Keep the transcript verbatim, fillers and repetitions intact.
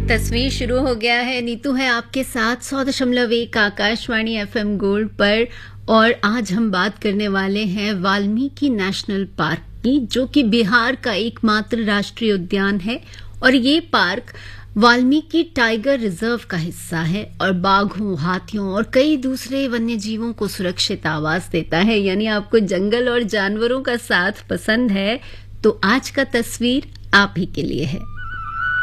तस्वीर शुरू हो गया है। नीतू है आपके साथ सौ दशमलव एक आकाशवाणी एफएम गोल्ड पर, और आज हम बात करने वाले हैं वाल्मीकि नेशनल पार्क की, जो कि बिहार का एकमात्र राष्ट्रीय उद्यान है। और ये पार्क वाल्मीकि टाइगर रिजर्व का हिस्सा है और बाघों, हाथियों और कई दूसरे वन्य जीवों को सुरक्षित आवास देता है। यानी आपको जंगल और जानवरों का साथ पसंद है तो आज का तस्वीर आप ही के लिए है।